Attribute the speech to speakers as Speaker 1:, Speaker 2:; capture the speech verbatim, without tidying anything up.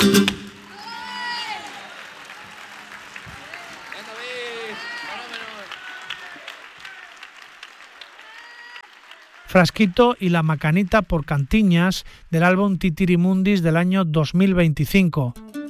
Speaker 1: Frasquito y La Macanita por Cantiñas, del álbum Titirimundis del año dos mil veinticinco.